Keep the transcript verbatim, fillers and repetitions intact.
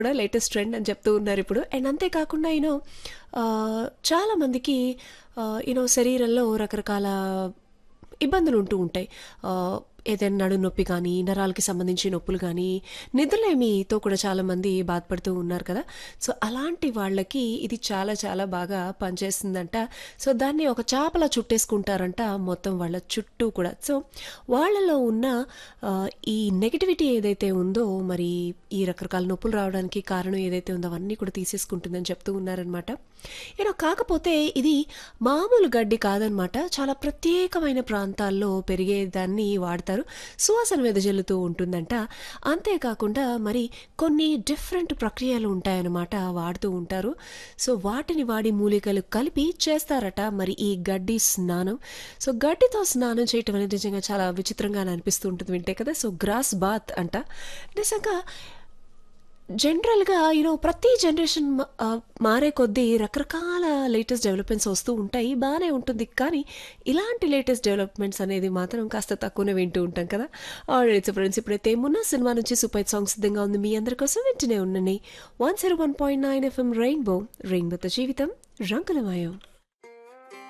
కూడా latest trend అని చెప్తూ ఉన్నారిప్పుడు. అండ్ అంతే కాకుండా యూ నో ఆహ్, చాలా మందికి ఆహ్, యూ నో శరీరంలో రకరకాల ఇబ్బందులుంటూ ఉంటాయి. ఆహ్, ఏదైనా నడుము నొప్పి కానీ, నరాలకి సంబంధించి నొప్పులు గానీ, నిద్రలేమితో కూడా చాలామంది బాధపడుతూ ఉన్నారు కదా! సో, అలాంటి వాళ్ళకి ఇది చాలా చాలా బాగా పనిచేస్తుందంట. సో, దాన్ని ఒక చాపలా చుట్టేసుకుంటారంట మొత్తం వాళ్ళ చుట్టూ కూడా. సో, వాళ్ళలో ఉన్న ఆహ్, ఈ నెగటివిటీ ఏదైతే ఉందో, మరి ఈ రకరకాల నొప్పులు రావడానికి కారణం ఏదైతే ఉందో అవన్నీ కూడా తీసేసుకుంటుందని చెప్తూ ఉన్నారనమాట. యూనో కాకపోతే ఇది మామూలు గడ్డి కాదనమాట. చాలా ప్రత్యేకమైన ప్రాంతాల్లో పెరిగేదాన్ని వాడతారు. సువాసన వెదజల్లుతూ ఉంటుందంట. అంతేకాకుండా మరి కొన్ని డిఫరెంట్ ప్రక్రియలు ఉంటాయన్నమాట వాడుతూ ఉంటారు. సో, వాటిని వాడి మూలికలు కలిపి చేస్తారట మరి ఈ గడ్డి స్నానం. సో, గడ్డితో స్నానం చేయటం అనేది నిజంగా చాలా విచిత్రంగా అనిపిస్తూ ఉంటుంది వింటే కదా! సో, గ్రాస్ బాత్ అంట. నిజంగా జనరల్‌గా యూ నో ప్రతి జనరేషన్ మ ఆహ్, మారే కొద్దీ రకరకాల లేటెస్ట్ డెవలప్‌మెంట్స్ వస్తూ ఉంటాయి. బానే ఉంటుంది. కానీ ఇలాంటి లేటెస్ట్ డెవలప్‌మెంట్స్ అనేది మాత్రం కాస్త తక్కువనే వింటూ ఉంటాం కదా! ఆల్రైట్ సో ఫ్రెండ్స్ ఇప్పుడైతే ఏమున్నా సినిమా నుంచి సూపర్ హిట్ సాంగ్ సిద్ధంగా ఉంది మీ అందరి కోసం వింటూనే ఉండండి. One zero one point nine FM rainbow రెయిన్బోతో జీవితం రంగులమయం.